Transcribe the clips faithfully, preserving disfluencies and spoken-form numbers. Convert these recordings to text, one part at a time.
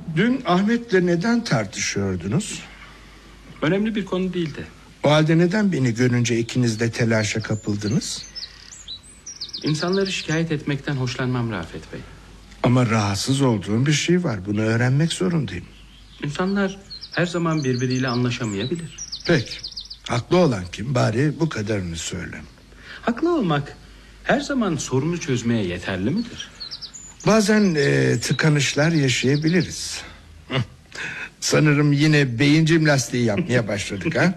Dün Ahmet'le neden tartışıyordunuz? Önemli bir konu değildi. O halde neden beni görünce ikiniz de telaşa kapıldınız? İnsanları şikayet etmekten hoşlanmam Rafet Bey. Ama rahatsız olduğum bir şey var. Bunu öğrenmek zorundayım. İnsanlar her zaman birbiriyle anlaşamayabilir. Peki. Haklı olan kim? Bari bu kadarını söyle. Haklı olmak her zaman sorunu çözmeye yeterli midir? Bazen e, tıkanışlar yaşayabiliriz. Sanırım yine beyin jimnastiği yapmaya başladık ha?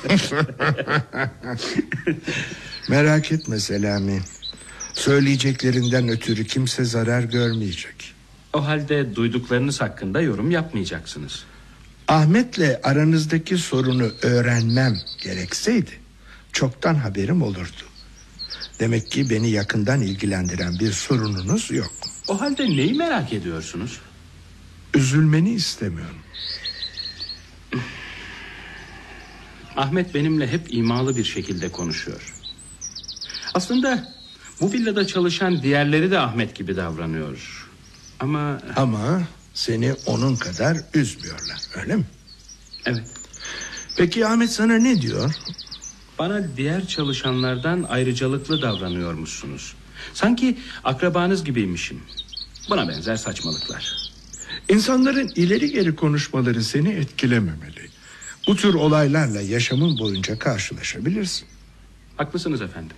Merak etme Selami. Söyleyeceklerinden ötürü kimse zarar görmeyecek. O halde duyduklarınız hakkında yorum yapmayacaksınız. Ahmet'le aranızdaki sorunu öğrenmem gerekseydi çoktan haberim olurdu. Demek ki beni yakından ilgilendiren bir sorununuz yok. O halde neyi merak ediyorsunuz? Üzülmeni istemiyorum. Ahmet benimle hep imalı bir şekilde konuşuyor. Aslında bu villada çalışan diğerleri de Ahmet gibi davranıyor. Ama... Ama seni onun kadar üzmüyorlar, öyle mi? Evet. Peki Ahmet sana ne diyor? Bana diğer çalışanlardan ayrıcalıklı davranıyormuşsunuz. Sanki akrabanız gibiymişim. Buna benzer saçmalıklar. İnsanların ileri geri konuşmaları seni etkilememeli. Bu tür olaylarla yaşamın boyunca karşılaşabilirsin. Haklısınız efendim.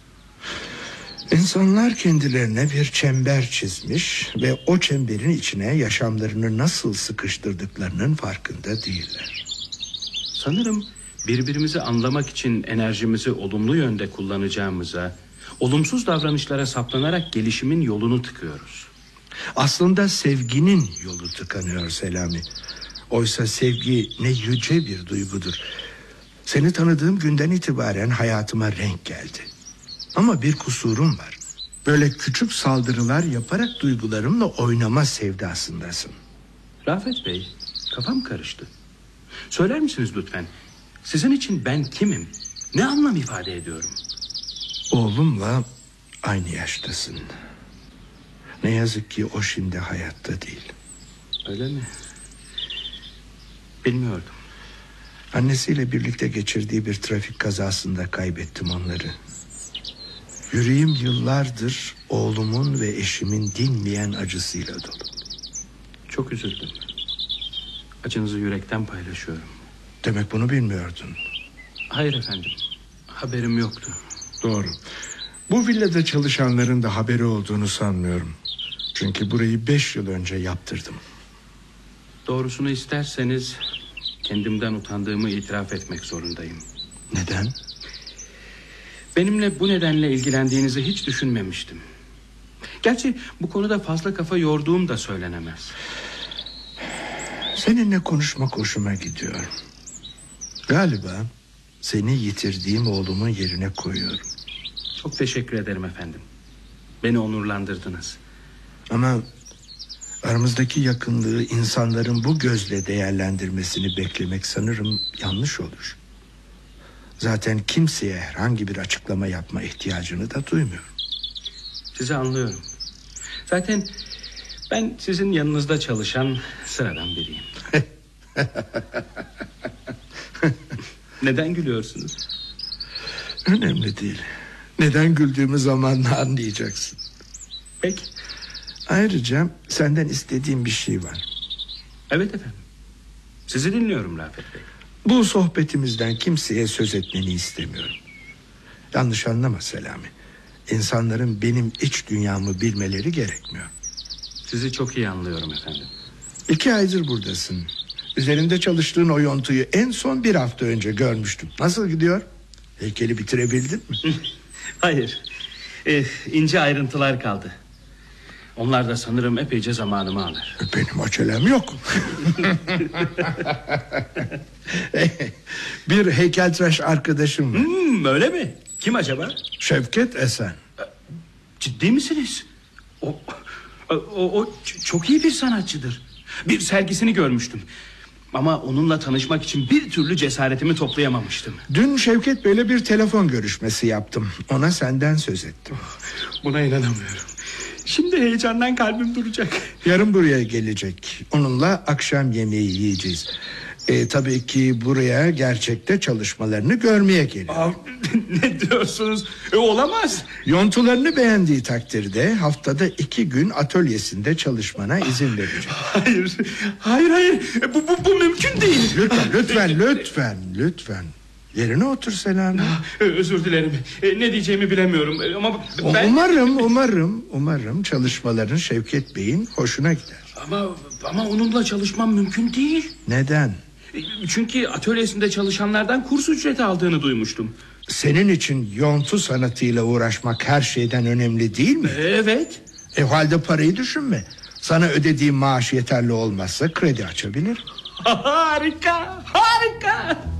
İnsanlar kendilerine bir çember çizmiş ve o çemberin içine yaşamlarını nasıl sıkıştırdıklarının farkında değiller. Sanırım birbirimizi anlamak için enerjimizi olumlu yönde kullanacağımıza, olumsuz davranışlara saplanarak gelişimin yolunu tıkıyoruz. Aslında sevginin yolu tıkanıyor Selami. Oysa sevgi ne yüce bir duygudur. Seni tanıdığım günden itibaren hayatıma renk geldi. Ama bir kusurum var. Böyle küçük saldırılar yaparak duygularımla oynama sevdasındasın. Rafet Bey, kafam karıştı. Söyler misiniz lütfen? Sizin için ben kimim? Ne anlam ifade ediyorum? Oğlumla aynı yaştasın. Ne yazık ki o şimdi hayatta değil. Öyle mi? Bilmiyordum. Annesiyle birlikte geçirdiği bir trafik kazasında kaybettim onları. Yüreğim yıllardır oğlumun ve eşimin dinmeyen acısıyla dolu. Çok üzüldüm. Acınızı yürekten paylaşıyorum. Demek bunu bilmiyordun. Hayır efendim. Haberim yoktu. Doğru. Bu villada çalışanların da haberi olduğunu sanmıyorum. Çünkü burayı beş yıl önce yaptırdım. Doğrusunu isterseniz kendimden utandığımı itiraf etmek zorundayım. Neden? Benimle bu nedenle ilgilendiğinizi hiç düşünmemiştim. Gerçi bu konuda fazla kafa yorduğum da söylenemez. Seninle konuşmak hoşuma gidiyor. Galiba seni yitirdiğim oğlumun yerine koyuyorum. Çok teşekkür ederim efendim. Beni onurlandırdınız. Ama aramızdaki yakınlığı insanların bu gözle değerlendirmesini beklemek sanırım yanlış olur. Zaten kimseye herhangi bir açıklama yapma ihtiyacını da duymuyorum. Sizi anlıyorum. Zaten ben sizin yanınızda çalışan sıradan biriyim. Neden gülüyorsunuz? Önemli değil. Neden güldüğümü zamanla anlayacaksın. Peki. Ayrıca senden istediğim bir şey var. Evet efendim. Sizi dinliyorum Rafet Bey. Bu sohbetimizden kimseye söz etmeni istemiyorum. Yanlış anlama Selami. İnsanların benim iç dünyamı bilmeleri gerekmiyor. Sizi çok iyi anlıyorum efendim. İki aydır buradasın. Üzerinde çalıştığın o yontuyu en son bir hafta önce görmüştüm. Nasıl gidiyor? Heykeli bitirebildin mi? Hayır. Ee, ince ayrıntılar kaldı. Onlar da sanırım epeyce zamanımı alır. Benim acelem yok. Bir heykeltıraş arkadaşım var. Hmm, öyle mi? Kim acaba? Şevket Esen. Ciddi misiniz? O, o, o çok iyi bir sanatçıdır. Bir sergisini görmüştüm. Ama onunla tanışmak için bir türlü cesaretimi toplayamamıştım. Dün Şevket Bey'le bir telefon görüşmesi yaptım. Ona senden söz ettim. Buna inanamıyorum. Şimdi heyecandan kalbim duracak. Yarın buraya gelecek. Onunla akşam yemeği yiyeceğiz. E, tabii ki buraya gerçekte çalışmalarını görmeye geliyor. Aa, ne diyorsunuz? E, olamaz. Yontularını beğendiği takdirde haftada iki gün atölyesinde çalışmana izin verecek. Hayır, hayır, hayır. E, bu, bu, bu mümkün değil. Lütfen, lütfen, lütfen, lütfen. Yerine otur Selami. E, özür dilerim. E, ne diyeceğimi bilemiyorum. E, ama ben... Umarım, umarım, umarım çalışmaların Şevket Bey'in hoşuna gider. Ama ama onunla çalışmam mümkün değil. Neden? Çünkü atölyesinde çalışanlardan kurs ücreti aldığını duymuştum. Senin için yontu sanatıyla uğraşmak her şeyden önemli değil mi? Evet. E halde parayı düşünme. Sana ödediğim maaş yeterli olmazsa kredi açabilir. Harika, harika.